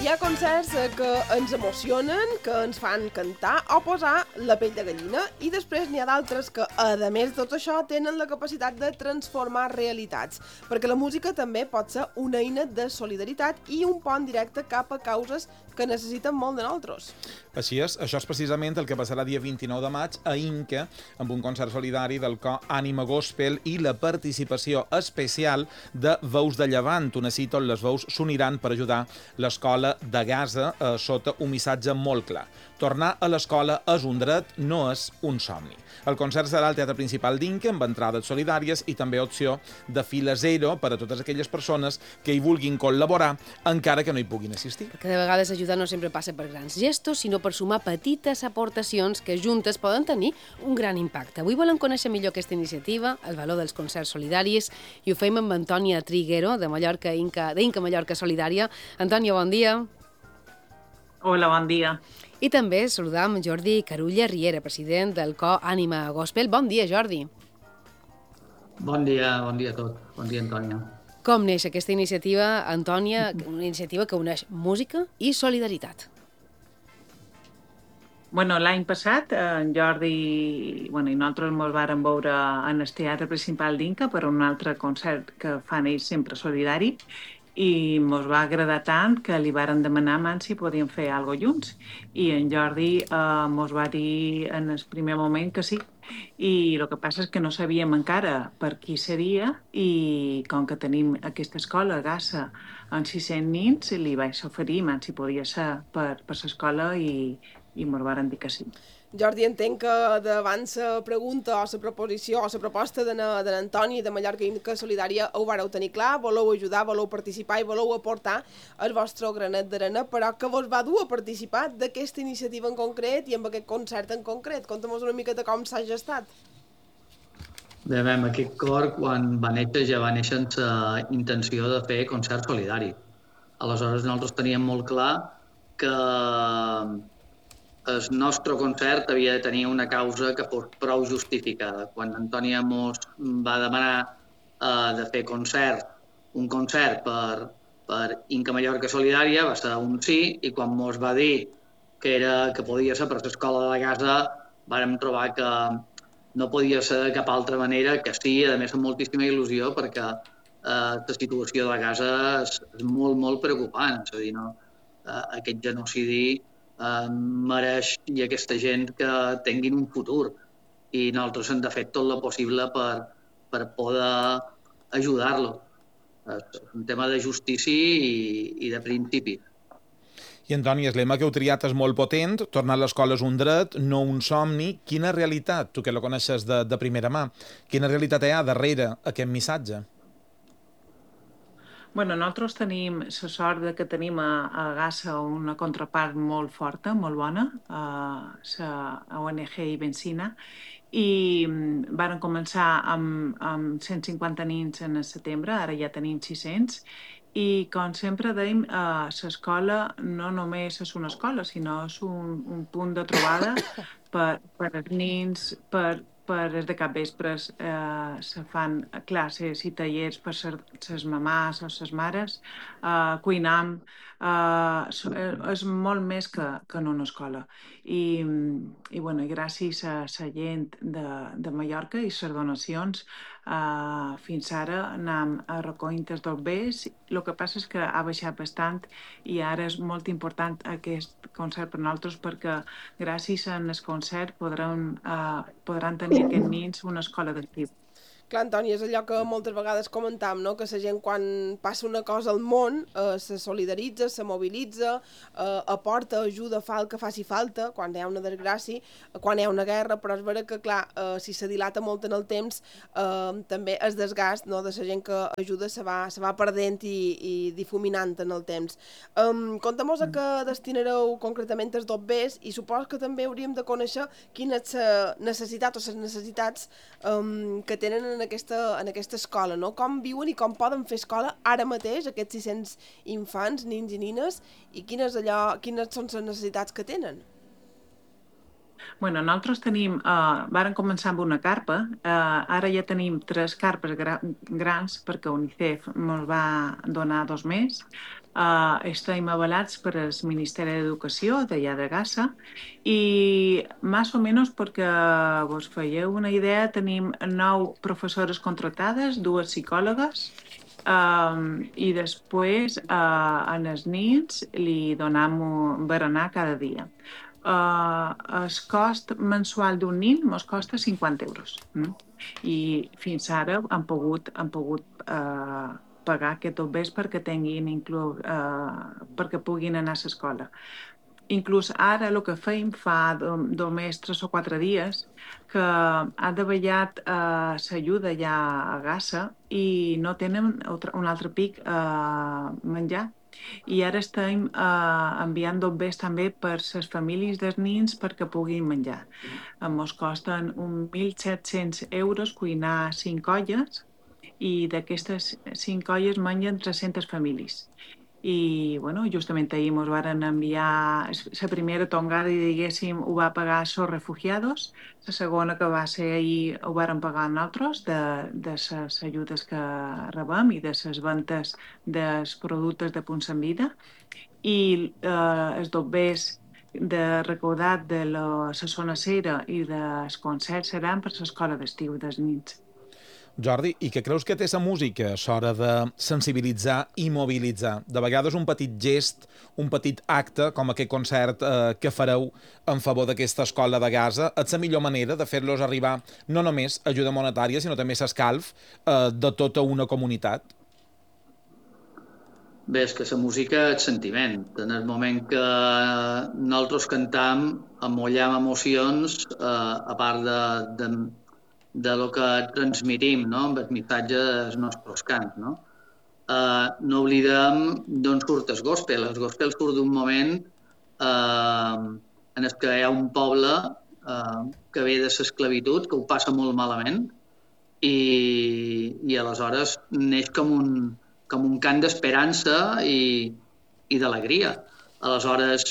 Hi ha concerts que ens emocionen, que ens fan cantar o posar la pell de gallina, i després n'hi ha d'altres que, a més de tot això, tenen la capacitat de transformar realitats, perquè la música també pot ser una eina de solidaritat i un pont directe cap a causes que necessiten molt de nosaltres. Així és, això és precisament el que passarà dia 29 de maig a Inca, amb un concert solidari del cor Ànima Gospel i la participació especial de Veus de Llevant, una cita on les veus s'uniran per ajudar l'escola de Gaza sota un missatge molt clar. Tornar a l'escola és un dret, no és un somni. El concert serà al Teatre Principal d'Inca, amb entrades solidàries i també opció de fila zero per a totes aquelles persones que hi vulguin col·laborar, encara que no hi puguin assistir. Perquè de vegades ajudar no sempre passa per grans gestos, sinó per sumar petites aportacions que juntes poden tenir un gran impacte. Avui volem conèixer millor aquesta iniciativa, el valor dels concerts solidaris, i ho fem amb Antònia Triguero, de d'Inca Mallorca Solidària. Antònia, bon dia. Hola, bon dia. I també saludam Jordi Carulla Riera, president del cor Ànima Gospel. Bon dia, Jordi. Bon dia a tots. Bon dia, Antònia. Com neix aquesta iniciativa, Antònia, una iniciativa que uneix música i solidaritat? Bueno, l'any passat, en Jordi i nosaltres ens vàrem veure en el Teatre Principal d'Inca per un altre concert que fan ells sempre solidari, i ens va agradar tant que li varen demanar si podíem fer alguna cosa junts. I en Jordi ens va dir en el primer moment que sí. I el que passa és que no sabíem encara per qui seria, i com que tenim aquesta escola, Gassa, amb 600 nins, li vaig oferir si podia ser per l'escola, i ens varen dir que sí. Jordi, entenc que davant la pregunta o la proposició o la proposta de l'Antoni de Mallorca Inca Solidària ho vareu tenir clar, voleu ajudar, voleu participar i voleu aportar el vostre granet d'arena, però què vos va dur a participar d'aquesta iniciativa en concret i amb aquest concert en concret? Conta'm una miqueta com s'ha gestat. Bé, aquest cor, quan va néixer, ja va néixer amb la intenció de fer concert solidari. Aleshores, nosaltres teníem molt clar que el nostre concert havia de tenir una causa que fos prou justificada. Quan Antònia mos va demanar de fer un concert per Inca Mallorca Solidària, va ser un sí, i quan mos va dir que podia ser per l'escola de la Gasa, vàrem trobar que no podia ser de cap altra manera que sí, a més amb moltíssima il·lusió, perquè la situació de la Gasa és molt, molt preocupant. És a dir, aquest genocidi mereix i aquesta gent que tinguin un futur, i nosaltres hem de fer tot el possible per poder ajudar-lo. És un tema de justícia i de principi. I, Antònia, el lema que heu triat és molt potent, tornar a l'escola és un dret, no un somni. Quina realitat, tu que la coneixes de primera mà, quina realitat hi ha darrere aquest missatge? Nosaltres tenim la sort que tenim a Gassa una contrapart molt forta, molt bona, la ONG Ibensina, i varen començar amb 150 nins en el setembre, ara ja tenim 600, i com sempre dèiem, l'escola no només és una escola, sinó és un punt de trobada per als nins, per els de capvespres se fan classes i tallers per les mamàs o les mares, cuinam, és molt més que en una escola. I gràcies a la gent de Mallorca i les donacions, fins ara anem a recollint els bombers. El que passa és que ha baixat bastant i ara és molt important aquest concert per nosaltres, perquè gràcies al concert podran tenir aquests nins una escola d'actiu. Clar, Antoni, és allò que moltes vegades comentam, no? Que la gent quan passa una cosa al món se solidaritza, se mobilitza, aporta, ajuda, fa el que faci falta, quan hi ha una desgràcia, quan hi ha una guerra, però és vera que, clar, si se dilata molt en el temps, també el desgast, no, de la gent que ajuda se va perdent i difuminant en el temps. Conta'm a què destinareu concretament els bombers, i suposo que també hauríem de conèixer quina és la necessitat o les necessitats que tenen en aquesta escola, no? Com viuen i com poden fer escola ara mateix aquests 600 infants, nins i nines, i quines són les necessitats que tenen? Nosaltres vàrem començar amb una carpa, ara ja tenim 3 carpes grans perquè UNICEF ens va donar 2 més. estem avalats per el Ministeri d'Educació d'allà de Gassa i més o menys perquè vos fèieu una idea tenim 9 professores contractades, 2 psicòlogues i després en els nins li donem berenar cada dia. El cost mensual d'un nin ens costa 50 euros. I fins ara han pogut pagar aquest dobbers perquè perquè puguin anar a l'escola. Inclús ara el que feim fa només 3 o 4 dies que ha davallat l'ajuda ja a Gassa i no tenen un altre pic menjar. I ara estem enviant dobbers també per les famílies dels nins perquè puguin menjar. Ens costen 1.700 euros cuinar 5 colles i d'aquestes 5 colles mengen 300 famílies. I justament ahir ens van enviar la primera tongada i diguéssim ho va pagar SOS Refugiados, la segona que va ser ahir ho varen pagar nosaltres de les ajudes que rebem i de les ventes dels productes de Punts en Vida i els dobbers de recaudat de la sonacera i dels concerts seran per l'escola d'estiu dels nins. Jordi, i què creus que té la música a l'hora de sensibilitzar i mobilitzar? De vegades un petit gest, un petit acte, com aquest concert que fareu en favor d'aquesta escola de Gassa, és la millor manera de fer-los arribar no només ajuda monetària, sinó també l'escalf de tota una comunitat? Bé, és que la música és sentiment. En el moment que nosaltres cantam, amollam emocions, a part de lo que transmitim, no? Amb el missatge dels nostres cants. No oblidem d'on surt el gospel. El gospel surt d'un moment en què hi ha un poble que ve de l'esclavitud, que ho passa molt malament, i aleshores neix com un cant d'esperança i d'alegria. Aleshores,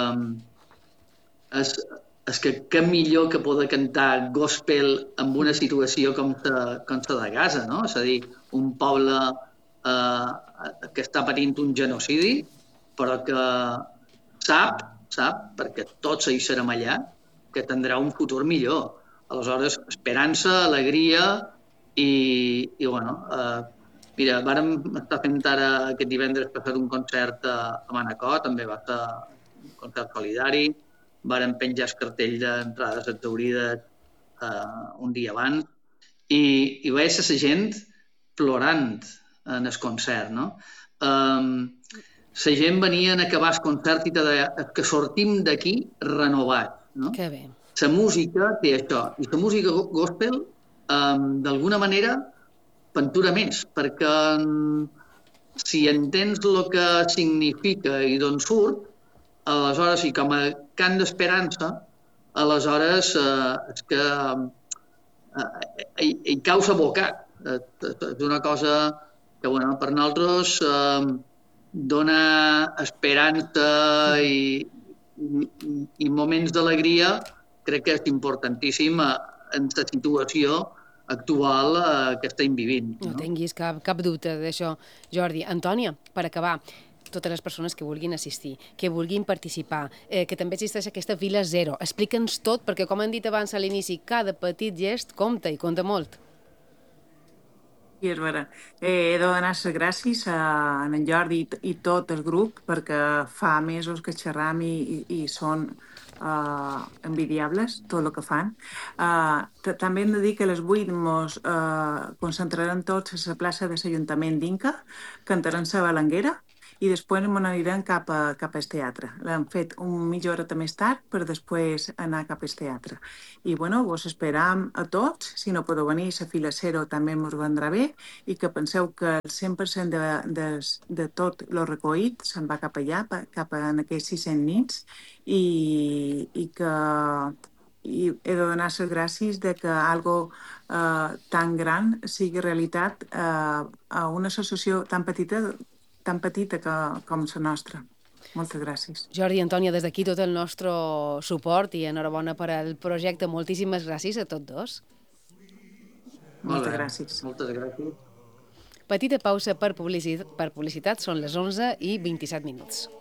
és que què millor que poder cantar gospel en una situació com la de Gaza, no? És a dir, un poble que està patint un genocidi, però que sap, perquè tots hi serem allà, que tindrà un futur millor. Aleshores, esperança, alegria i mira, vàrem estar fent ara aquest divendres per fer un concert a Manacor, també va ser un concert solidari. Varen penjar el cartell d'entrades exhaurides un dia abans i veig la gent plorant en el concert. No? La gent venia a acabar el concert i te deia que sortim d'aquí renovats. No? Que bé. La música té això. I la música gospel, d'alguna manera, pentura més, perquè si entens el que significa i d'on surt, aleshores, i com a cant d'esperança, aleshores és que hi caus abocat. És una cosa que per nosaltres dona esperança i moments d'alegria. Crec que és importantíssim en la situació actual que estem vivint. No tinguis cap dubte d'això, Jordi. Antònia, per acabar, totes les persones que vulguin assistir, que vulguin participar, que també existeix aquesta Vila Zero. Explica'ns tot, perquè, com hem dit abans a l'inici, cada petit gest compta i compta molt. I és vera. He de donar les gràcies a en Jordi i tot el grup, perquè fa mesos que xerram i són envidiables, tot el que fan. També hem de dir que a les 8 ens concentrarem tots a la plaça de l'Ajuntament d'Inca, cantarem la balanguera, i després ens anirem cap al teatre. L'hem fet una mitja hora més tard per després anar cap al teatre. I vos esperam a tots, si no podeu venir, la Vila Zero també ens vendrà bé, i que penseu que el 100% de tot el recollit se'n va cap allà, cap a aquells 600 nits, i que he de donar les gràcies de que algo tan gran sigui realitat a una associació tan petita com la nostra. Moltes gràcies. Jordi i Antònia, des d'aquí tot el nostre suport i enhorabona per al projecte. Moltíssimes gràcies a tots dos. Moltes gràcies. Moltes gràcies. Petita pausa per publicitat, són les 11 i 27 minuts.